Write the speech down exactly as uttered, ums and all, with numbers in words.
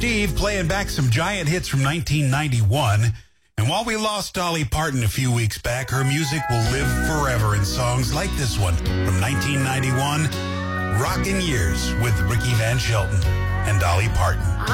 Steve playing back some giant hits from nineteen ninety-one. And while we lost Dolly Parton a few weeks back, her music will live forever in songs like this one from nineteen ninety-one, Rockin' Years with Ricky Van Shelton and Dolly Parton.